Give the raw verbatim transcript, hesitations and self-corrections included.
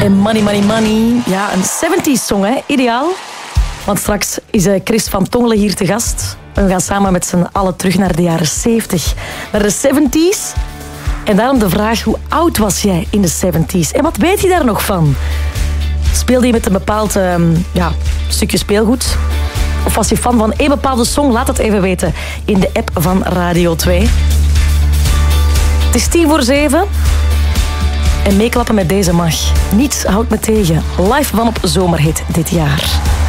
en Money, Money, Money. Ja, een zeventies song, hè? Ideaal. Want straks is Chris van Tongelen hier te gast. We gaan samen met z'n allen terug naar de jaren zeventig. Naar de zeventies. En daarom de vraag, hoe oud was jij in de zeventies? En wat weet je daar nog van? Speelde je met een bepaald um, ja, stukje speelgoed? Of was je fan van één bepaalde song? Laat het even weten in de app van Radio twee. Het is tien voor zeven. En meeklappen met deze mag. Niets houdt me tegen. Live van op Zomerhit dit jaar.